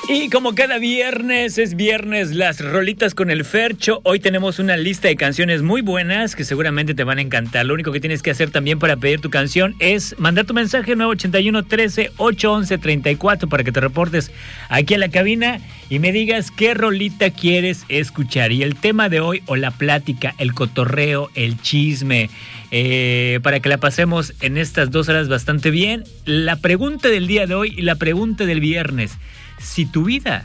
Y como cada viernes, es viernes las rolitas con el Fercho. Hoy tenemos una lista de canciones muy buenas que seguramente te van a encantar. Lo único que tienes que hacer también para pedir tu canción es mandar tu mensaje 981-13-811-34 para que te reportes aquí a la cabina y me digas qué rolita quieres escuchar. Y el tema de hoy, o la plática, el cotorreo, el chisme, para que la pasemos en estas 2 horas bastante bien. La pregunta del día de hoy y la pregunta del viernes: Si tu vida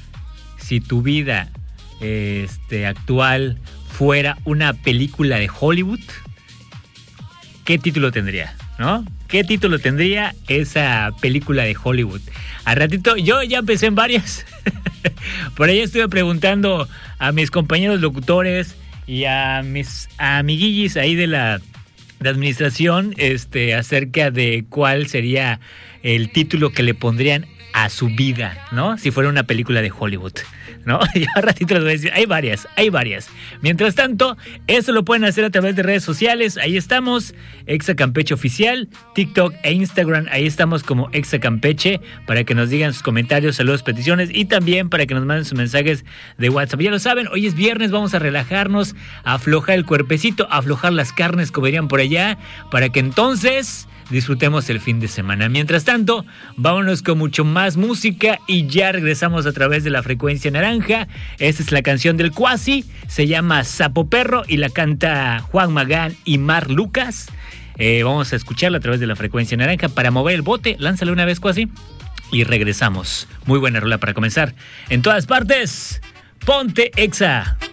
actual fuera una película de Hollywood, ¿qué título tendría? ¿No? ¿Qué título tendría esa película de Hollywood? Al ratito, yo ya empecé en varias. Por ahí estuve preguntando a mis compañeros locutores y a mis amiguillis ahí de administración, acerca de cuál sería el título que le pondrían a su vida, ¿no? Si fuera una película de Hollywood, ¿no? Y al ratito les voy a decir, hay varias. Mientras tanto, eso lo pueden hacer a través de redes sociales. Ahí estamos, Exa Campeche Oficial, TikTok e Instagram. Ahí estamos como Exa Campeche, para que nos digan sus comentarios, saludos, peticiones, y también para que nos manden sus mensajes de WhatsApp. Ya lo saben, hoy es viernes, vamos a relajarnos, a aflojar el cuerpecito, a aflojar las carnes, como dirían por allá, para que entonces disfrutemos el fin de semana. Mientras tanto, vámonos con mucho más música y ya regresamos a través de la frecuencia naranja. Esta es la canción del Cuasi, se llama Sapo Perro y la canta Juan Magán y Mar Lucas. Vamos a escucharla a través de la frecuencia naranja para mover el bote. Lánzale una vez, Cuasi, y regresamos. Muy buena rola para comenzar. En todas partes, ponte Exa.